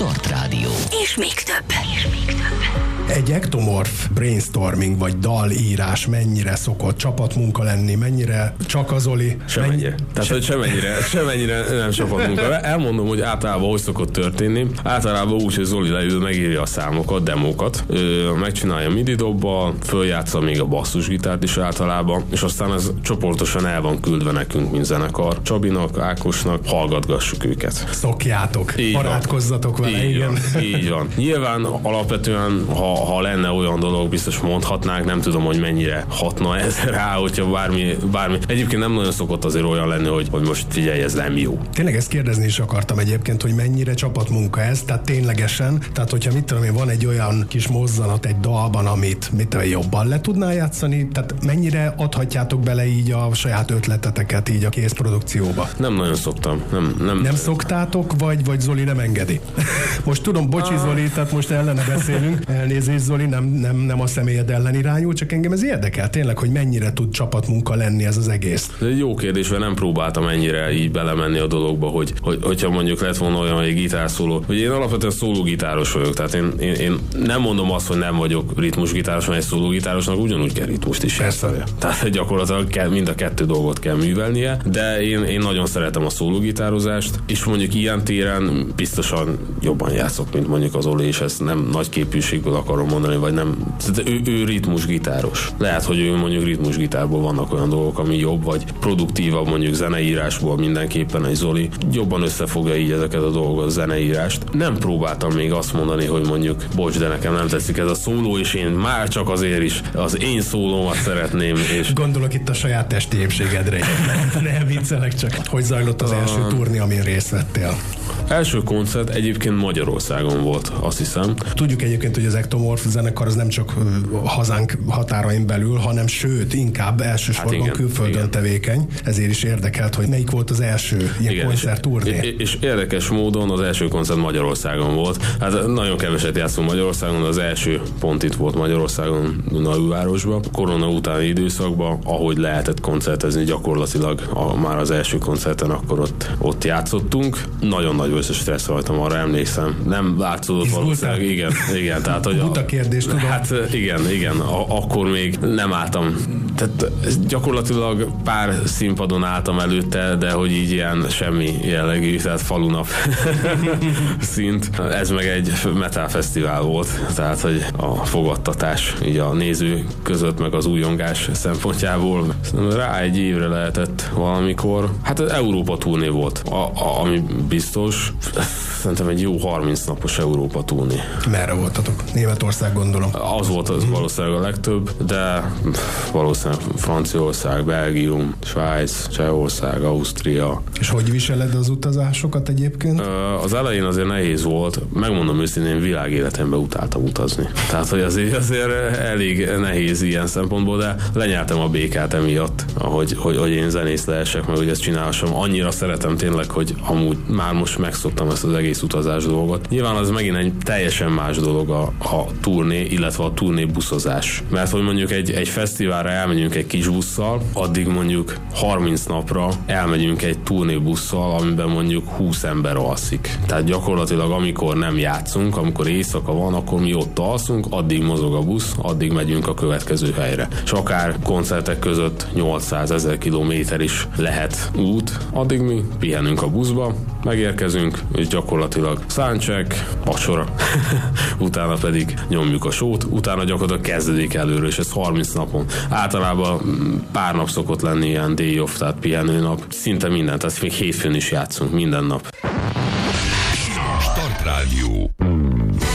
Start Rádió. És még több. Egy ektomorf brainstorming vagy dalírás mennyire szokott csapatmunka lenni, mennyire csak az Zoli? Semennyire. Tehát, hogy semennyire nem csapatmunka. Elmondom, hogy általában hogy szokott történni. Általában úgy, hogy Zoli leül, megírja a számokat, demókat, megcsinálja MIDI dobbal, följátsza még a basszusgitárt is általában, és aztán ez csoportosan el van küldve nekünk, mint zenekar. Csabinak, Ákosnak, hallgatgassuk őket. Szokjátok, barátkozzatok vele, igen. Így van. Nyilván alapvetően, ha lenne olyan dolog, biztos mondhatnánk, nem tudom, hogy mennyire hatna ez rá, hogyha bármi. Egyébként nem nagyon szokott azért olyan lenni, hogy most figyelj, ez nem jó. Tényleg ezt kérdezni is akartam egyébként, hogy mennyire csapatmunka ez, tehát ténylegesen, tehát hogyha mit tudom én, van egy olyan kis mozzanat egy dalban, amit jobban le tudnál játszani, tehát mennyire adhatjátok bele így a saját ötleteteket így a készprodukcióba? Nem nagyon szoktam. Nem szoktátok, vagy Zoli nem engedi? Most tudom, bocsi Zoli, tehát most ellene beszélünk, elnézést Zoli, nem a személyed ellen irányul, csak engem ez érdekel tényleg, hogy mennyire tud csapatmunka lenni ez az egész. Ez egy jó kérdés, mert nem próbáltam ennyire így belemenni a dologba, hogyha mondjuk lett volna olyan, hogy egy gitárszóló, hogy én alapvetően szólógitáros vagyok, tehát én nem mondom azt, hogy nem vagyok ritmusgitáros, mert egy szólógitárosnak ugyanúgy kell ritmust is játszani. Tehát gyakorlatilag mind a kettő dolgot kell művelnie, de én nagyon szeretem a szólógitározást, és mondjuk ilyen téren biztosan jobban játszok, mint mondjuk az Oli, és ezt nem nagy képűségből akarom mondani, vagy nem. Ő ritmusgitáros. Lehet, hogy ő mondjuk ritmusgitárból vannak olyan dolgok, ami jobb, vagy produktívabb mondjuk zeneírásból mindenképpen egy Zoli. Jobban összefogja így ezeket a dolgokat, a zeneírást. Nem próbáltam még azt mondani, hogy mondjuk bocs, de nekem nem tetszik ez a szóló, és én már csak azért is az én szólómat szeretném. És gondolok itt a saját testi épségedre. Ne viccelek, csak hogy zajlott az első turné, amin részt vettél? Első koncert egyébként Magyarországon volt, azt hiszem. Tudjuk egyébként, hogy az Ektomorf zenekar az nem csak hazánk határain belül, hanem sőt, inkább elsősorban külföldön tevékeny. Ezért is érdekelt, hogy melyik volt az első ilyen koncertturné. És érdekes módon az első koncert Magyarországon volt. Hát nagyon keveset játszunk Magyarországon, az első pont itt volt Magyarországon, Nagyvárosban. Korona utáni időszakban, ahogy lehetett koncertezni gyakorlatilag már az első koncerten, akkor ott játszottunk. Nagyon nagy volt a stressz rajtam, arra emlékszem. Nem látszódott valószínűleg. Igen, tehát hogy buta kérdés, tudom. Hát igen, akkor még nem álltam. Tehát gyakorlatilag pár színpadon álltam előtte, de hogy így ilyen semmi jellegű, tehát falunap szint. Ez meg egy metal fesztivál volt, tehát hogy a fogadtatás így a néző között, meg az újongás szempontjából rá egy évre lehetett valamikor. Hát az Európa turné volt, ami biztos. Szerintem egy jó 30 napos Európa turné. Merre voltatok? Németország, gondolom. Az volt az valószínűleg a legtöbb, de valószínűleg Franciaország, Belgium, Svájc, Csehország, Ausztria. És hogy viseled az utazásokat egyébként? Az elején azért nehéz volt. Megmondom őszintén, én világéletemben utáltam utazni. Tehát, hogy azért elég nehéz ilyen szempontból, de lenyeltem a békát emiatt, hogy én zenész lehessek, meg hogy ezt csinálhassam. Annyira szeretem tényleg, hogy amúgy már most megszoktam ezt az egész utazás dolgot. Nyilván az megint egy teljesen más dolog a turné, illetve a turné buszozás. Mert hogy mondjuk egy fesztiválra elmegyünk egy kis busszal, addig mondjuk 30 napra elmegyünk egy turnébusszal, amiben mondjuk 20 ember alszik. Tehát gyakorlatilag amikor nem játszunk, amikor éjszaka van, akkor mi ott alszunk, addig mozog a busz, addig megyünk a következő helyre. És akár koncertek között 800 000 kilométer is lehet út, addig mi pihenünk a buszba, megérkezünk, és gyakorlatilag soundcheck, vacsora, utána pedig nyomjuk a sót, utána gyakorlatilag kezdődik előről, és ez 30 napon. Általában pár nap szokott lenni ilyen day off, tehát pihenőnap, szinte minden, tehát még hétfőn is játszunk minden nap. Start Rádió.